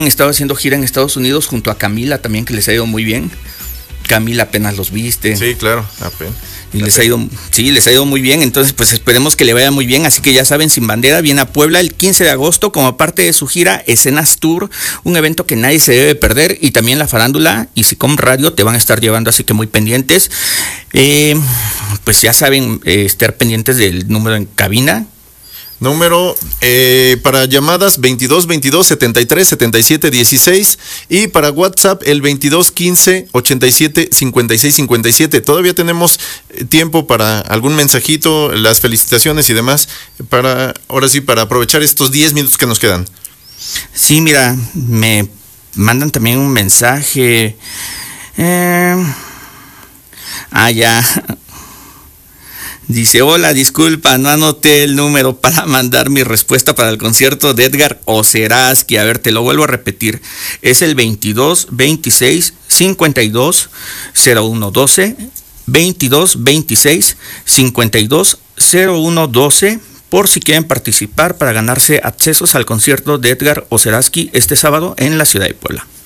Han estado haciendo gira en Estados Unidos junto a Camila también, que les ha ido muy bien. Camila apenas los viste. Sí, claro, apenas. Y les ha ido muy bien, entonces pues esperemos que le vaya muy bien, así que ya saben, Sin Bandera viene a Puebla el 15 de agosto como parte de su gira Escenas Tour, un evento que nadie se debe perder, y también la farándula y Sicom Radio te van a estar llevando, así que muy pendientes. Pues ya saben, estar pendientes del número en cabina. Número para llamadas 22 22 73 77 16 y para WhatsApp el 22 15 87 56 57. Todavía tenemos tiempo para algún mensajito, las felicitaciones y demás, para aprovechar estos 10 minutos que nos quedan. Sí, mira, me mandan también un mensaje. Ya. Dice, hola, disculpa, no anoté el número para mandar mi respuesta para el concierto de Edgar Oceransky. A ver, te lo vuelvo a repetir. Es el 22 26 52 01 12, 22 26 52 01 12, por si quieren participar para ganarse accesos al concierto de Edgar Oceransky este sábado en la ciudad de Puebla.